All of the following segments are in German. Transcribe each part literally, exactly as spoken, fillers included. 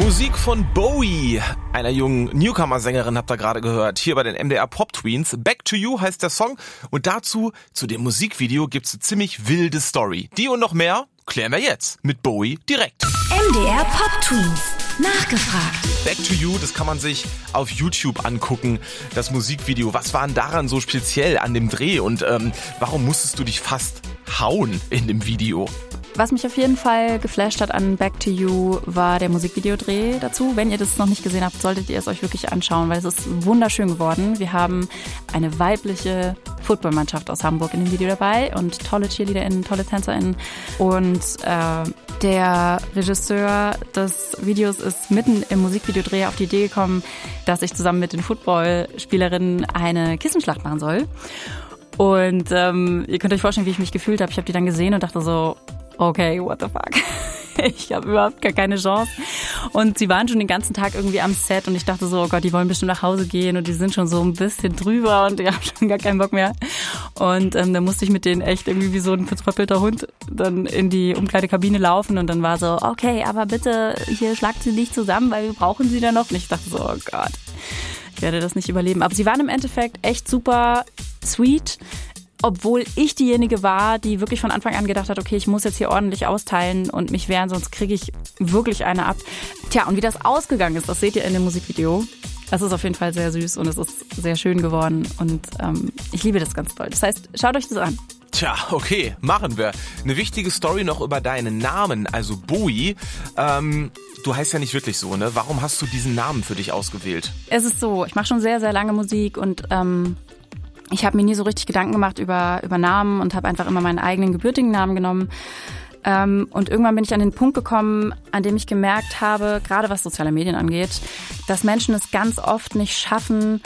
Musik von Bowie, einer jungen Newcomer-Sängerin, habt ihr gerade gehört, hier bei den M D R Pop Tweens. Back to You heißt der Song und dazu, zu dem Musikvideo, gibt's eine ziemlich wilde Story. Die und noch mehr klären wir jetzt mit Bowie direkt. M D R Pop Tweens, nachgefragt. Back to You, das kann man sich auf YouTube angucken, das Musikvideo. Was war denn daran so speziell an dem Dreh und ähm, warum musstest du dich fast hauen in dem Video? Was mich auf jeden Fall geflasht hat an Back to You, war der Musikvideodreh dazu. Wenn ihr das noch nicht gesehen habt, solltet ihr es euch wirklich anschauen, weil es ist wunderschön geworden. Wir haben eine weibliche Footballmannschaft aus Hamburg in dem Video dabei und tolle CheerleaderInnen, tolle TänzerInnen. Und äh, der Regisseur des Videos ist mitten im Musikvideodreh auf die Idee gekommen, dass ich zusammen mit den Footballspielerinnen eine Kissenschlacht machen soll. Und ähm, ihr könnt euch vorstellen, wie ich mich gefühlt habe. Ich habe die dann gesehen und dachte so, okay, what the fuck? Ich habe überhaupt gar keine Chance. Und sie waren schon den ganzen Tag irgendwie am Set und ich dachte so, oh Gott, die wollen bestimmt nach Hause gehen und die sind schon so ein bisschen drüber und ich habe schon gar keinen Bock mehr. Und ähm, dann musste ich mit denen echt irgendwie wie so ein vertröppelter Hund dann in die Umkleidekabine laufen und dann war so, okay, aber bitte, hier schlagt sie nicht zusammen, weil wir brauchen sie dann noch. Und ich dachte so, oh Gott, ich werde das nicht überleben. Aber sie waren im Endeffekt echt super sweet. Obwohl ich diejenige war, die wirklich von Anfang an gedacht hat, okay, ich muss jetzt hier ordentlich austeilen und mich wehren, sonst kriege ich wirklich eine ab. Tja, und wie das ausgegangen ist, das seht ihr in dem Musikvideo. Das ist auf jeden Fall sehr süß und es ist sehr schön geworden und ähm, ich liebe das ganz toll. Das heißt, schaut euch das an. Tja, okay, machen wir. Eine wichtige Story noch über deinen Namen, also Bowie. Ähm, du heißt ja nicht wirklich so, ne? Warum hast du diesen Namen für dich ausgewählt? Es ist so, ich mache schon sehr, sehr lange Musik und ähm, ich habe mir nie so richtig Gedanken gemacht über, über Namen und habe einfach immer meinen eigenen gebürtigen Namen genommen. Ähm, und irgendwann bin ich an den Punkt gekommen, an dem ich gemerkt habe, gerade was soziale Medien angeht, dass Menschen es ganz oft nicht schaffen,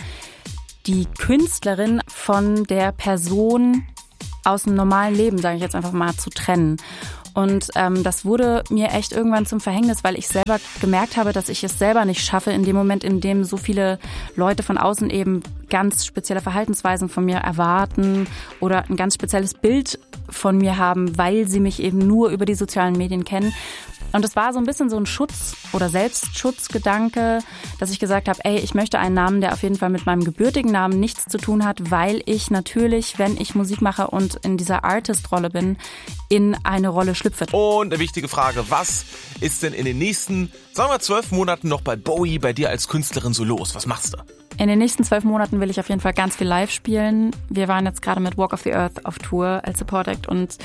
die Künstlerin von der Person aus dem normalen Leben, sage ich jetzt einfach mal, zu trennen. Und ähm, das wurde mir echt irgendwann zum Verhängnis, weil ich selber gemerkt habe, dass ich es selber nicht schaffe in dem Moment, in dem so viele Leute von außen eben ganz spezielle Verhaltensweisen von mir erwarten oder ein ganz spezielles Bild von mir haben, weil sie mich eben nur über die sozialen Medien kennen. Und es war so ein bisschen so ein Schutz- oder Selbstschutzgedanke, dass ich gesagt habe, ey, ich möchte einen Namen, der auf jeden Fall mit meinem gebürtigen Namen nichts zu tun hat, weil ich natürlich, wenn ich Musik mache und in dieser Artist-Rolle bin, in eine Rolle schlüpfe. Und eine wichtige Frage, was ist denn in den nächsten, sagen wir, zwölf Monaten noch bei Bowie, bei dir als Künstlerin so los? Was machst du? In den nächsten zwölf Monaten will ich auf jeden Fall ganz viel live spielen. Wir waren jetzt gerade mit Walk of the Earth auf Tour als Support Act und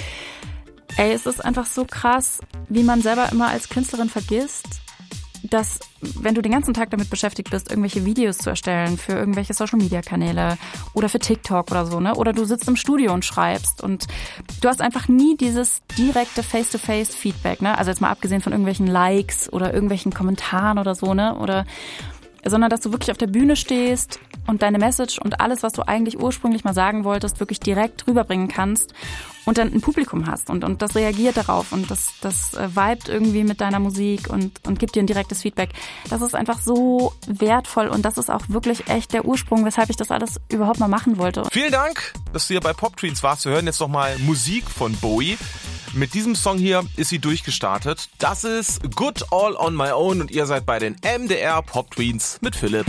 ey, es ist einfach so krass, wie man selber immer als Künstlerin vergisst, dass, wenn du den ganzen Tag damit beschäftigt bist, irgendwelche Videos zu erstellen für irgendwelche Social-Media-Kanäle oder für TikTok oder so, ne? Oder du sitzt im Studio und schreibst und du hast einfach nie dieses direkte Face-to-Face-Feedback, ne? Also jetzt mal abgesehen von irgendwelchen Likes oder irgendwelchen Kommentaren oder so, ne? Oder sondern dass du wirklich auf der Bühne stehst und deine Message und alles, was du eigentlich ursprünglich mal sagen wolltest, wirklich direkt rüberbringen kannst und dann ein Publikum hast und, und das reagiert darauf und das, das vibet irgendwie mit deiner Musik und, und gibt dir ein direktes Feedback. Das ist einfach so wertvoll und das ist auch wirklich echt der Ursprung, weshalb ich das alles überhaupt mal machen wollte. Vielen Dank, dass du hier bei Pop Tweens warst. Wir hören jetzt noch mal Musik von Bowie. Mit diesem Song hier ist sie durchgestartet. Das ist Good All On My Own und ihr seid bei den M D R Pop Tweens mit Philipp.